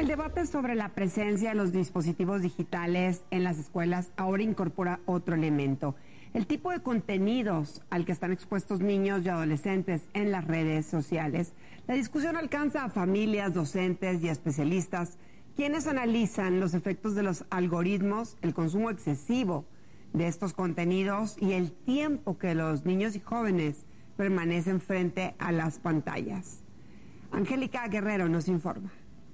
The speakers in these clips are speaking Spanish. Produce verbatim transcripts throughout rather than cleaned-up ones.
El debate sobre la presencia de los dispositivos digitales en las escuelas ahora incorpora otro elemento: el tipo de contenidos al que están expuestos niños y adolescentes en las redes sociales. La discusión alcanza a familias, docentes y especialistas, quienes analizan los efectos de los algoritmos, el consumo excesivo de estos contenidos y el tiempo que los niños y jóvenes permanecen frente a las pantallas. Angélica Guerrero nos informa.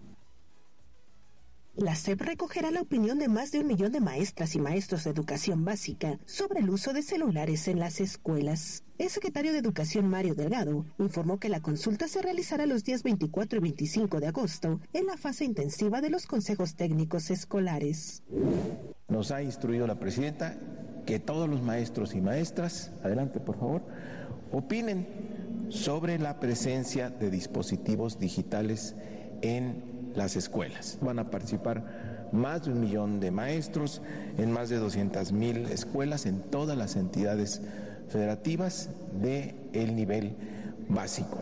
La S E P recogerá la opinión de más de un millón de maestras y maestros de educación básica sobre el uso de celulares en las escuelas. El secretario de Educación, Mario Delgado, informó que la consulta se realizará los días veinticuatro y veinticinco de agosto en la fase intensiva de los consejos técnicos escolares. Nos ha instruido la presidenta que todos los maestros y maestras, adelante por favor, opinen sobre la presencia de dispositivos digitales en las escuelas. Van a participar más de un millón de maestros en más de doscientas mil escuelas en todas las entidades federativas del nivel básico.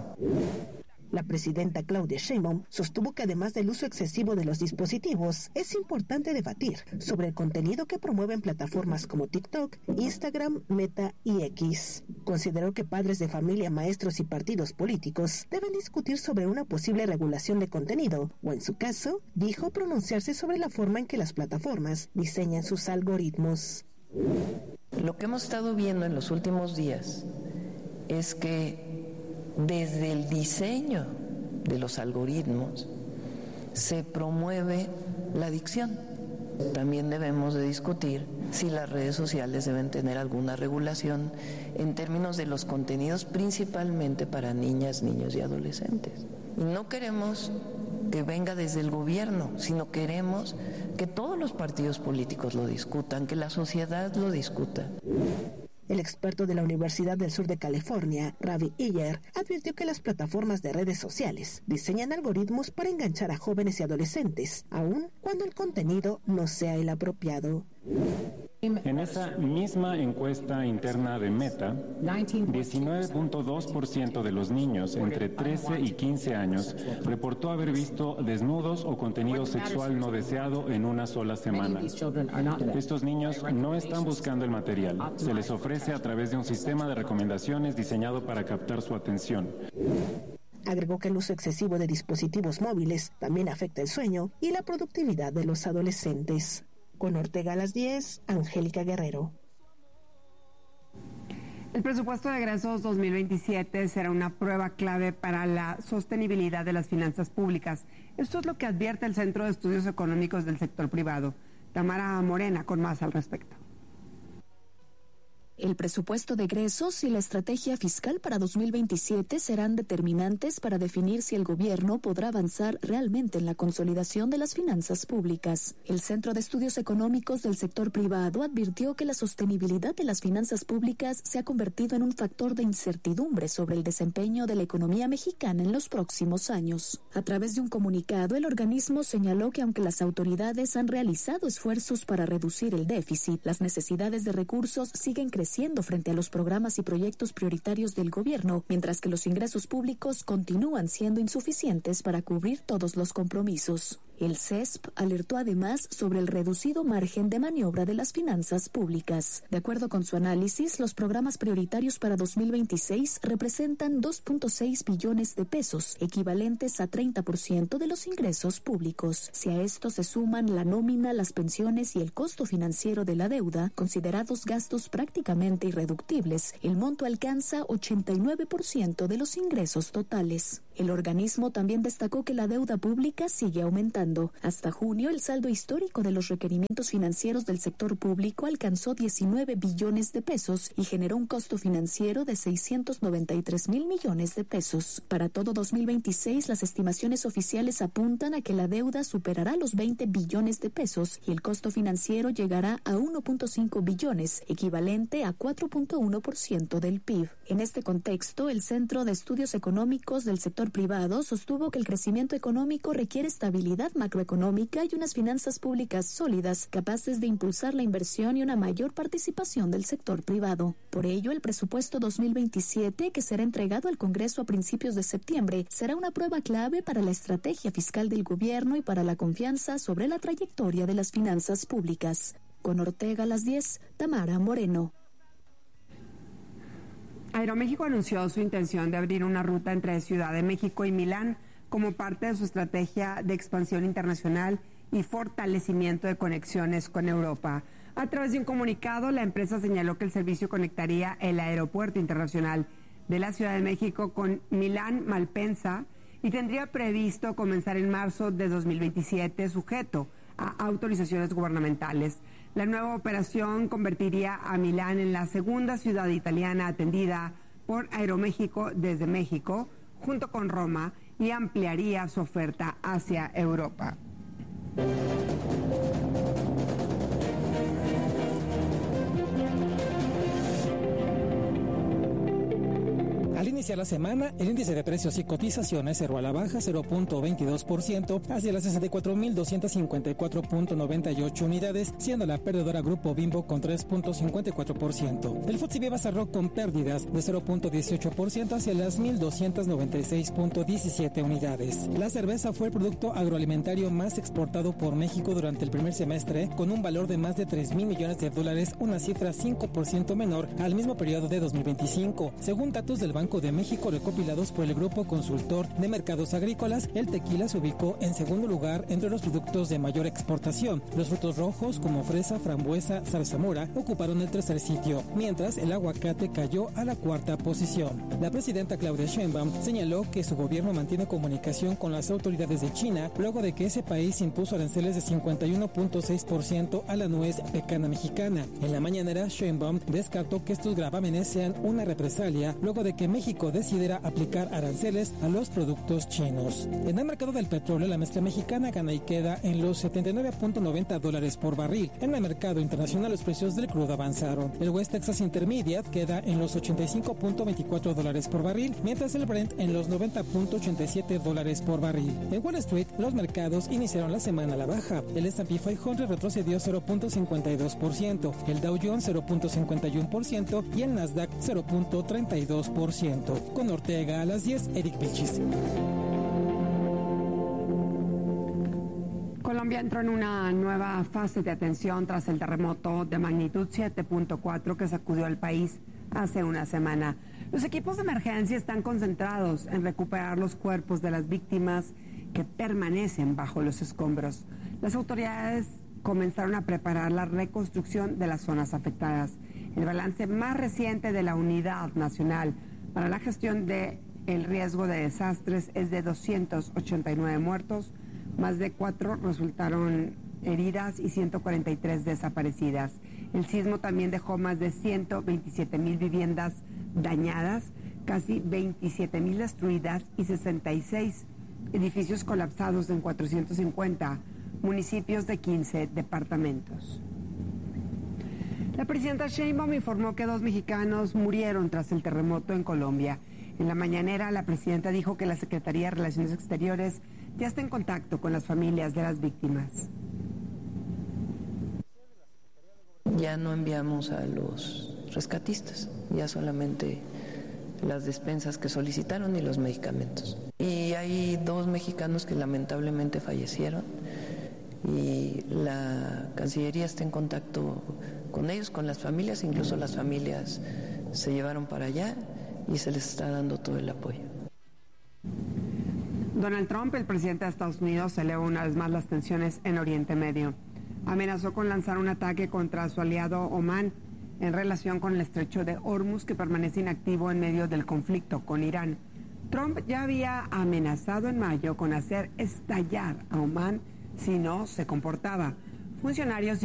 La presidenta Claudia Sheinbaum sostuvo que además del uso excesivo de los dispositivos, es importante debatir sobre el contenido que promueven plataformas como TikTok, Instagram, Meta y X. Consideró que padres de familia, maestros y partidos políticos deben discutir sobre una posible regulación de contenido, o en su caso, dijo pronunciarse sobre la forma en que las plataformas diseñan sus algoritmos. Lo que hemos estado viendo en los últimos días es que desde el diseño de los algoritmos se promueve la adicción. También debemos de discutir si las redes sociales deben tener alguna regulación en términos de los contenidos, principalmente para niñas, niños y adolescentes. Y no queremos que venga desde el gobierno, sino queremos que todos los partidos políticos lo discutan, que la sociedad lo discuta. El experto de la Universidad del Sur de California, Ravi Iyer, advirtió que las plataformas de redes sociales diseñan algoritmos para enganchar a jóvenes y adolescentes, aun cuando el contenido no sea el apropiado. En esa misma encuesta interna de Meta, diecinueve punto dos por ciento de los niños entre trece y quince años reportó haber visto desnudos o contenido sexual no deseado en una sola semana. Estos niños no están buscando el material, se les ofrece a través de un sistema de recomendaciones diseñado para captar su atención. Agregó que el uso excesivo de dispositivos móviles también afecta el sueño y la productividad de los adolescentes. Con Ortega a las diez, Angélica Guerrero. El presupuesto de egresos dos mil veintisiete será una prueba clave para la sostenibilidad de las finanzas públicas. Esto es lo que advierte el Centro de Estudios Económicos del Sector Privado. Tamara Morena con más al respecto. El presupuesto de egresos y la estrategia fiscal para dos mil veintisiete serán determinantes para definir si el gobierno podrá avanzar realmente en la consolidación de las finanzas públicas. El Centro de Estudios Económicos del Sector Privado advirtió que la sostenibilidad de las finanzas públicas se ha convertido en un factor de incertidumbre sobre el desempeño de la economía mexicana en los próximos años. A través de un comunicado, el organismo señaló que aunque las autoridades han realizado esfuerzos para reducir el déficit, las necesidades de recursos siguen creciendo frente a los programas y proyectos prioritarios del gobierno, mientras que los ingresos públicos continúan siendo insuficientes para cubrir todos los compromisos. El C E S P alertó además sobre el reducido margen de maniobra de las finanzas públicas. De acuerdo con su análisis, los programas prioritarios para dos mil veintiséis representan dos punto seis billones de pesos, equivalentes a treinta por ciento de los ingresos públicos. Si a esto se suman la nómina, las pensiones y el costo financiero de la deuda, considerados gastos prácticamente irreductibles, el monto alcanza ochenta y nueve por ciento de los ingresos totales. El organismo también destacó que la deuda pública sigue aumentando. Hasta junio, el saldo histórico de los requerimientos financieros del sector público alcanzó diecinueve billones de pesos y generó un costo financiero de seiscientos noventa y tres mil millones de pesos. Para todo dos mil veintiséis, las estimaciones oficiales apuntan a que la deuda superará los veinte billones de pesos y el costo financiero llegará a uno punto cinco billones, equivalente a cuatro punto uno por ciento del P I B. En este contexto, el Centro de Estudios Económicos del Sector sector privado sostuvo que el crecimiento económico requiere estabilidad macroeconómica y unas finanzas públicas sólidas capaces de impulsar la inversión y una mayor participación del sector privado. Por ello, el presupuesto dos mil veintisiete, que será entregado al Congreso a principios de septiembre, será una prueba clave para la estrategia fiscal del gobierno y para la confianza sobre la trayectoria de las finanzas públicas. Con Ortega a las diez, Tamara Moreno. Aeroméxico anunció su intención de abrir una ruta entre Ciudad de México y Milán como parte de su estrategia de expansión internacional y fortalecimiento de conexiones con Europa. A través de un comunicado, la empresa señaló que el servicio conectaría el Aeropuerto Internacional de la Ciudad de México con Milán Malpensa y tendría previsto comenzar en marzo de dos mil veintisiete, sujeto a autorizaciones gubernamentales. La nueva operación convertiría a Milán en la segunda ciudad italiana atendida por Aeroméxico desde México, junto con Roma, y ampliaría su oferta hacia Europa. Al iniciar la semana, el índice de precios y cotizaciones cerró a la baja cero punto veintidós por ciento hacia las sesenta y cuatro mil doscientos cincuenta y cuatro punto noventa y ocho unidades, siendo la perdedora Grupo Bimbo con tres punto cincuenta y cuatro por ciento. El F T S E Viva cerró con pérdidas de cero punto dieciocho por ciento hacia las mil doscientos noventa y seis punto diecisiete unidades. La cerveza fue el producto agroalimentario más exportado por México durante el primer semestre, con un valor de más de tres mil millones de dólares, una cifra cinco por ciento menor al mismo periodo de dos mil veinticinco. Según datos del Banco de México recopilados por el Grupo Consultor de Mercados Agrícolas, el tequila se ubicó en segundo lugar entre los productos de mayor exportación. Los frutos rojos como fresa, frambuesa, zarzamora ocuparon el tercer sitio, mientras el aguacate cayó a la cuarta posición. La presidenta Claudia Sheinbaum señaló que su gobierno mantiene comunicación con las autoridades de China luego de que ese país impuso aranceles de cincuenta y uno punto seis por ciento a la nuez pecana mexicana. En la mañanera, Sheinbaum descartó que estos gravámenes sean una represalia luego de que México decidiera aplicar aranceles a los productos chinos. En el mercado del petróleo, la mezcla mexicana gana y queda en los setenta y nueve punto noventa dólares por barril. En el mercado internacional, los precios del crudo avanzaron. El West Texas Intermediate queda en los ochenta y cinco punto veinticuatro dólares por barril, mientras el Brent en los noventa punto ochenta y siete dólares por barril. En Wall Street, los mercados iniciaron la semana a la baja. El S and P quinientos retrocedió cero punto cincuenta y dos por ciento, el Dow Jones cero punto cincuenta y uno por ciento y el Nasdaq cero punto treinta y dos por ciento. Con Ortega a las diez, Eric Vilchis. Colombia entró en una nueva fase de atención tras el terremoto de magnitud siete punto cuatro que sacudió al país hace una semana. Los equipos de emergencia están concentrados en recuperar los cuerpos de las víctimas que permanecen bajo los escombros. Las autoridades comenzaron a preparar la reconstrucción de las zonas afectadas. El balance más reciente de la Unidad Nacional para la Gestión del Riesgo de Desastres es de doscientos ochenta y nueve muertos, más de cuatro resultaron heridas y ciento cuarenta y tres desaparecidas. El sismo también dejó más de ciento veintisiete mil viviendas dañadas, casi veintisiete mil destruidas y sesenta y seis edificios colapsados en cuatrocientos cincuenta municipios de quince departamentos. La presidenta Sheinbaum informó que dos mexicanos murieron tras el terremoto en Colombia. En la mañanera, la presidenta dijo que la Secretaría de Relaciones Exteriores ya está en contacto con las familias de las víctimas. Ya no enviamos a los rescatistas, ya solamente las despensas que solicitaron y los medicamentos. Y hay dos mexicanos que lamentablemente fallecieron y la Cancillería está en contacto con ellos, con las familias, incluso las familias se llevaron para allá y se les está dando todo el apoyo. Donald Trump, el presidente de Estados Unidos, eleva una vez más las tensiones en Oriente Medio. Amenazó con lanzar un ataque contra su aliado Omán en relación con el estrecho de Hormuz, que permanece inactivo en medio del conflicto con Irán. Trump ya había amenazado en mayo con hacer estallar a Omán si no se comportaba. Funcionarios